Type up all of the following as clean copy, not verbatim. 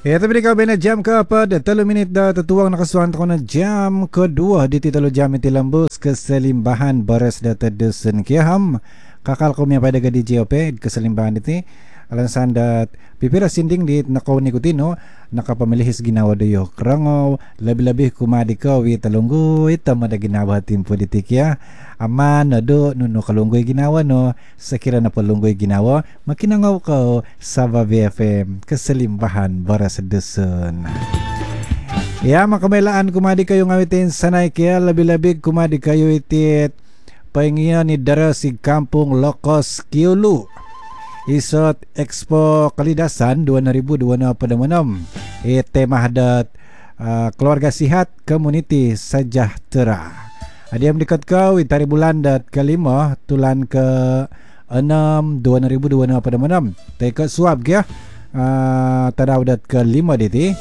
Ya, tapi di kabin na jam ke-4, 3 minit dah tertuang nakasuan ko na jam kedua di titalo jam iti lambus keselimbahan baras data desen kiham kakal ko miya pada di JOP keselimbahan iti alansan dat pipira sinding di nakaw ni kutino nakapamilihis ginawa dayo krangaw labi-labi kumadi ka wi talunggoy tama da ginawa timpo di tikya aman do nuno kalunggoy ginawa no sakira na palunggoy ginawa makinangaw ka sa BFM keselimbahan baras desen. Ya, makamailaan kumadi kayo ngawitin sanay kaya labi-labi kumadi kayo itit pahingian ni dara si Kampung Lokos Kiulu Isot Expo Kalidasan 2026 tema hadat keluarga sihat community sejahtera. Adiam dekat kau itari bulan dat kelima tulan ke 6 2026 teka suap ya tadaw dat kelima diti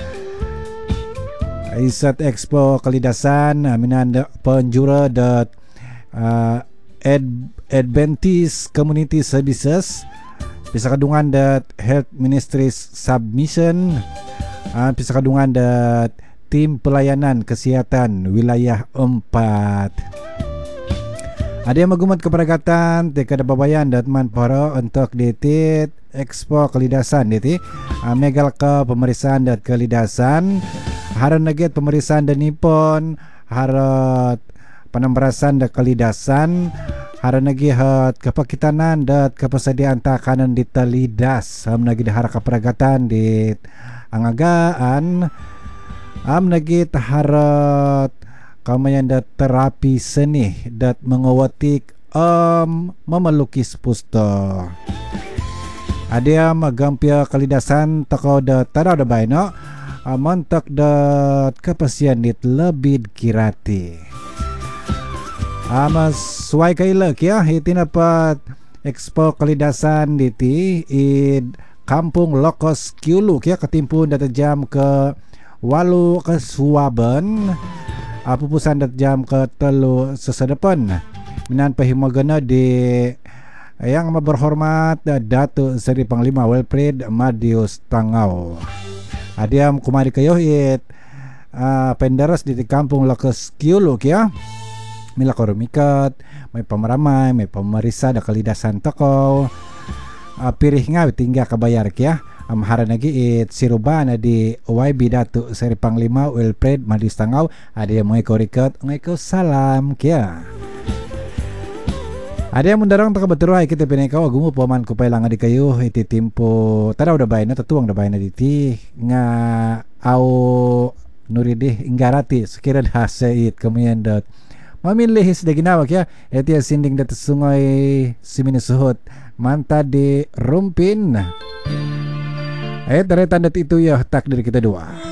Isot Expo Kalidasan minanda penjura dat Adventist Community Services bisa kadungan dat Health Ministries Submission bisa kadungan dat Tim Pelayanan Kesihatan Wilayah 4. Ada yang magumat keperagatan teka da babayan dat manparo untuk detit Expo Kalidasan diti megal ke pemeriksaan dat Kalidasan haran naget pemeriksaan dan nipon harat penambarasan da Kalidasan haran nagi hat kapakitanan dat kapasadiaan takanan di Talidas am nagi dahara kaperagatan di angagaan am nagi taharat kamayan dat terapi seni dat mengawatik memelukis pusto ada magampia Kalidasan takaw dat taraw da bayno mantak dat kapasian dit lebih kirati mas suai kailak ya iti napat Expo Kalidasan diti id Kampung Lokos Kiulu ya ketimpun data jam ke 8 ke suaben pupusan data jam ke 3 sesedepan minan pahimagana di yang berhormat Datuk Seri Panglima Wilfred Madius Tangau adiam kumari kayo it penderas di Kampung Lokos Kiulu ya mila korumikat may pamaramay may pamarisa da Kalidasan takaw pirih nga tingga kabayar kya amhara nagi it sirubana di YB Datuk Seri Panglima Wilfred Madius Tangau ada yang mga korikat ngayon salam kya ada yang mendarang tak beturai kita pinakaw agumo paman kupay lang adi kayo iti timpo taraw da bay na tatuang da bay na diti nga aw nuridih inggarati sekira hasa it kamayan dat mamilihis da ginawak ya iti sinding dat sungai Siminisuhot manta di Rumpin tanda itu ya takdir kita dua.